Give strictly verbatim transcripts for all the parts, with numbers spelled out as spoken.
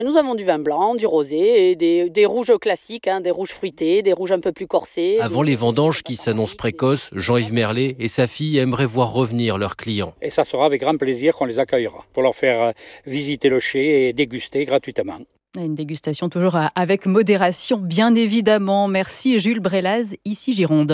Nous avons du vin blanc, du rosé, et des, des rouges classiques, hein, des rouges fruités, des rouges un peu plus corsés. Avant les vendanges qui s'annoncent précoces, Jean-Yves Merlet et sa fille aimeraient voir revenir leurs clients. Et ça sera avec grand plaisir qu'on les accueillera pour leur faire visiter le chai et déguster gratuitement. Une dégustation toujours avec modération, bien évidemment. Merci Jules Brélaz, ici Gironde.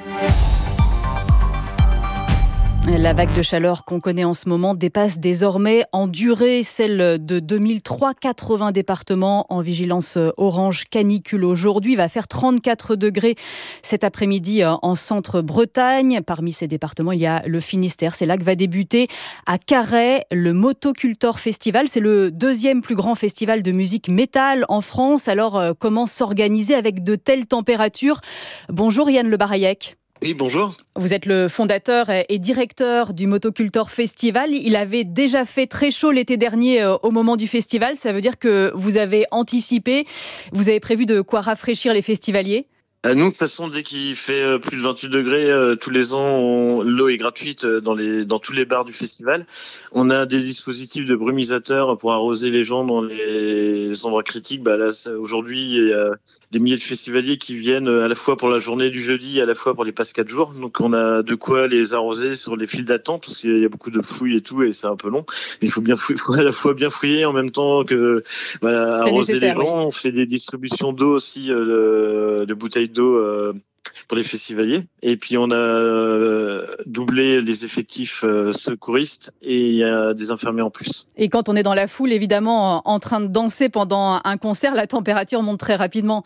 La vague de chaleur qu'on connaît en ce moment dépasse désormais en durée celle de deux mille trois. quatre-vingts départements en vigilance orange canicule aujourd'hui. Il va faire trente-quatre degrés cet après-midi en centre-Bretagne. Parmi ces départements, il y a le Finistère. C'est là que va débuter à Carhaix le Motocultor Festival. C'est le deuxième plus grand festival de musique métal en France. Alors, comment s'organiser avec de telles températures ? Bonjour Yann Le Barayec. Oui, bonjour. Vous êtes le fondateur et directeur du Motocultor Festival. Il avait déjà fait très chaud l'été dernier au moment du festival. Ça veut dire que vous avez anticipé, vous avez prévu de quoi rafraîchir les festivaliers ? À nous, de toute façon, dès qu'il fait plus de vingt-huit degrés, euh, tous les ans, on, l'eau est gratuite dans, les, dans tous les bars du festival. On a des dispositifs de brumisateurs pour arroser les gens dans les endroits critiques. Bah là, aujourd'hui, il y a des milliers de festivaliers qui viennent à la fois pour la journée du jeudi, à la fois pour les passes quatre jours. Donc, on a de quoi les arroser sur les files d'attente, parce qu'il y a beaucoup de fouilles et tout, et c'est un peu long. Mais il faut bien fouiller, faut à la fois bien fouiller en même temps que bah, arroser les gens. Oui. On fait des distributions d'eau aussi, euh, de bouteilles d'eau euh, pour les festivaliers. Et puis on a euh, doublé les effectifs euh, secouristes et il y a des infirmiers en plus. Et quand on est dans la foule, évidemment, en train de danser pendant un concert, la température monte très rapidement.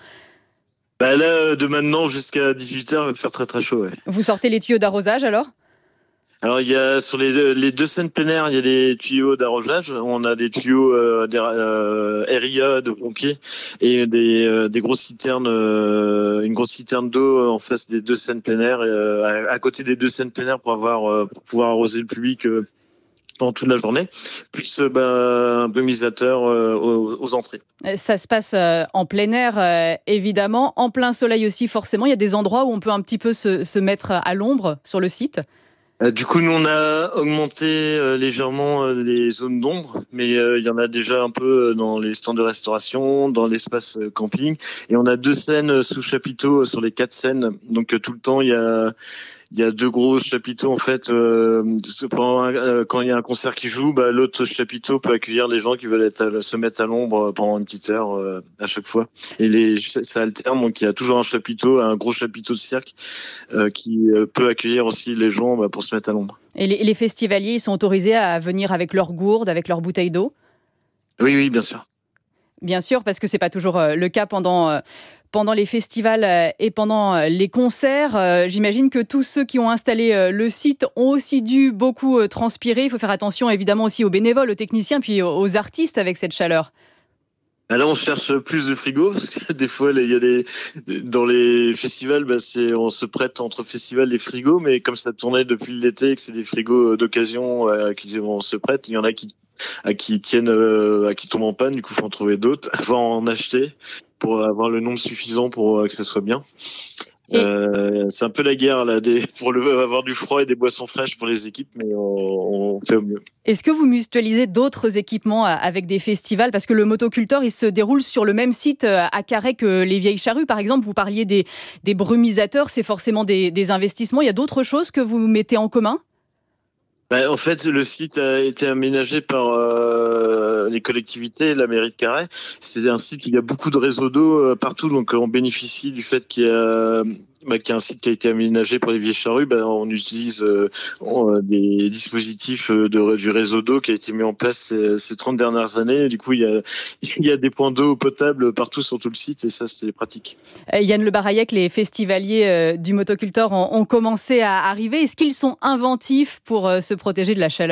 Bah là, de maintenant jusqu'à dix-huit heures, il va faire très très chaud. Ouais. Vous sortez les tuyaux d'arrosage alors ? Alors il y a sur les deux, les deux scènes plein air, il y a des tuyaux d'arrosage. On a des tuyaux euh, des, euh, R I A de pompiers et des, euh, des grosses citernes, euh, une grosse citerne d'eau en face des deux scènes plein air, euh, à, à côté des deux scènes plein air pour avoir euh, pour pouvoir arroser le public euh, pendant toute la journée. Plus euh, bah, un brumisateur euh, aux, aux entrées. Ça se passe euh, en plein air euh, évidemment, en plein soleil aussi forcément. Il y a des endroits où on peut un petit peu se, se mettre à l'ombre sur le site. Du coup, nous, on a augmenté euh, légèrement euh, les zones d'ombre, mais euh, il y en a déjà un peu dans les stands de restauration, dans l'espace euh, camping. Et on a deux scènes sous chapiteau sur les quatre scènes. Donc, euh, tout le temps, il y a, il y a deux gros chapiteaux, en fait. Euh, pendant un, euh, quand il y a un concert qui joue, bah, l'autre chapiteau peut accueillir les gens qui veulent être à, se mettre à l'ombre pendant une petite heure euh, à chaque fois. Et les, ça alterne, donc il y a toujours un chapiteau, un gros chapiteau de cirque euh, qui euh, peut accueillir aussi les gens bah, pour se mettre à l'ombre. Et les, les festivaliers, ils sont autorisés à venir avec leurs gourdes, avec leurs bouteilles d'eau ? Oui, oui, bien sûr. Bien sûr, parce que c'est pas toujours le cas pendant, pendant les festivals et pendant les concerts. J'imagine que tous ceux qui ont installé le site ont aussi dû beaucoup transpirer. Il faut faire attention évidemment aussi aux bénévoles, aux techniciens, puis aux artistes avec cette chaleur. Là, on cherche plus de frigos parce que des fois, il y a des dans les festivals, bah, c'est on se prête entre festivals les frigos, mais comme ça tournait depuis l'été et que c'est des frigos d'occasion euh, qui on se prête, il y en a qui à qui tiennent, euh, à qui tombent en panne. Du coup, faut en trouver d'autres avant en acheter pour avoir le nombre suffisant pour euh, que ça soit bien. Euh, c'est un peu la guerre là, des, pour le, avoir du froid et des boissons fraîches pour les équipes, mais on, on fait au mieux. Est-ce que vous mutualisez d'autres équipements avec des festivals ? Parce que le Motocultor, il se déroule sur le même site à Carhaix que les Vieilles Charrues, par exemple. Vous parliez des, des brumisateurs, c'est forcément des, des investissements. Il y a d'autres choses que vous mettez en commun ? Bah, en fait, le site a été aménagé par euh, les collectivités, la mairie de Carhaix. C'est un site où il y a beaucoup de réseaux d'eau euh, partout, donc on bénéficie du fait qu'il y a, bah, qu'il y a un site qui a été aménagé pour les Vieilles Charrues. Bah, on utilise euh, on, des dispositifs de, du réseau d'eau qui a été mis en place ces, ces trente dernières années. Du coup, il y a, il y a des points d'eau potables partout sur tout le site et ça, c'est pratique. Euh, Yann Le Barayec, les festivaliers euh, du Motocultor ont, ont commencé à arriver. Est-ce qu'ils sont inventifs pour euh, se protéger de la chaleur ?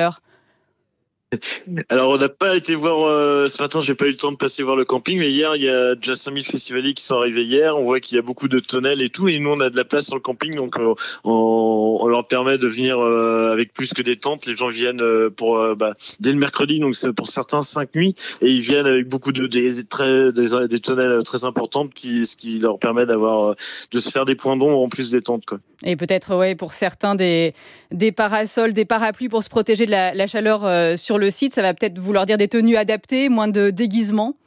Alors, on n'a pas été voir euh, ce matin, j'ai pas eu le temps de passer voir le camping, mais hier, il y a déjà cinq mille festivaliers qui sont arrivés hier. On voit qu'il y a beaucoup de tonnelles et tout, et nous, on a de la place sur le camping, donc euh, on, on leur permet de venir euh, avec plus que des tentes. Les gens viennent euh, pour euh, bah, dès le mercredi, donc c'est pour certains cinq nuits, et ils viennent avec beaucoup de des très des, des tonnelles très importantes, qui ce qui leur permet d'avoir de se faire des points d'ombre en plus des tentes, quoi. Et peut-être, ouais, pour certains, des, des parasols, des parapluies pour se protéger de la, la chaleur euh, sur le site. Ça va peut-être vouloir dire des tenues adaptées, moins de déguisements.